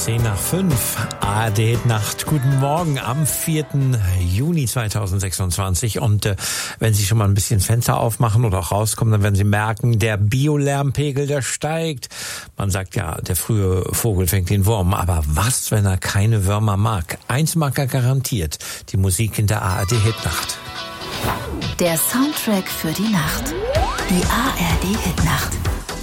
10:05, ARD-Nacht. Guten Morgen am 4. Juni 2026. Und wenn Sie schon mal ein bisschen Fenster aufmachen oder auch rauskommen, dann werden Sie merken, der Biolärmpegel, der steigt. Man sagt ja, der frühe Vogel fängt den Wurm. Aber was, wenn er keine Würmer mag? Eins mag er garantiert, die Musik in der ARD-Hitnacht. Der Soundtrack für die Nacht. Die ARD-Hitnacht.